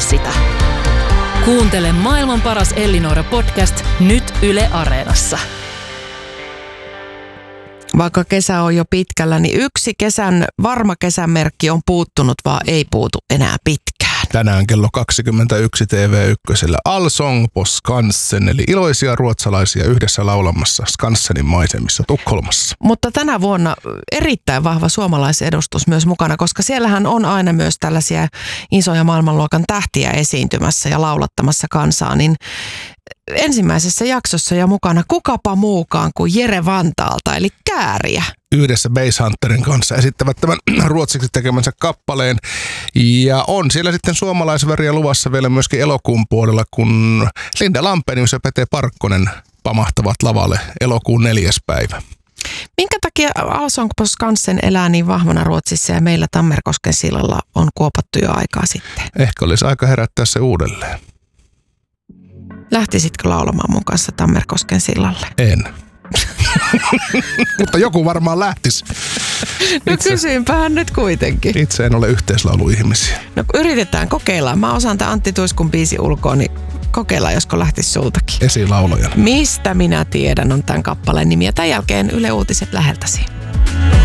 sitä. Kuuntele maailman paras Ellinora-podcast nyt Yle Areenassa. Vaikka kesä on jo pitkällä, niin yksi varma kesämerkki on puuttunut, vaan ei puutu enää pitkään. Tänään kello 21 TV1 Allsång på Skansen, eli iloisia ruotsalaisia yhdessä laulamassa Skansenin maisemissa Tukholmassa. Mutta tänä vuonna erittäin vahva suomalaisedustus myös mukana, koska siellähän on aina myös tällaisia isoja maailmanluokan tähtiä esiintymässä ja laulattamassa kansaa, niin ensimmäisessä jaksossa ja mukana kukapa muukaan kuin Jere Vantaalta, eli Kääriä. Yhdessä Basshunterin kanssa esittävät tämän ruotsiksi tekemänsä kappaleen. Ja on siellä sitten suomalaisväriä luvassa vielä myöskin elokuun puolella, kun Linda Lampenius ja Pete Parkkonen pamahtavat lavalle elokuun 4. päivä. Minkä takia Allsång på Skansen elää niin vahvana Ruotsissa ja meillä Tammerkosken sillalla on kuopattu jo aikaa sitten? Ehkä olisi aika herättää se uudelleen. Lähtisitkö laulamaan mun kanssa Tammerkosken sillalle? En. Mutta joku varmaan lähtisi. No kysyinpähän nyt kuitenkin. Itse en ole yhteislauluihmisiä. No yritetään, kokeillaan. Mä osaan tämän Antti Tuiskun biisi ulkoa, niin kokeillaan, josko lähtisi sultakin. Esilaulajana. Mistä minä tiedän on tämän kappaleen nimi ja tämän jälkeen Yle Uutiset läheltäsi.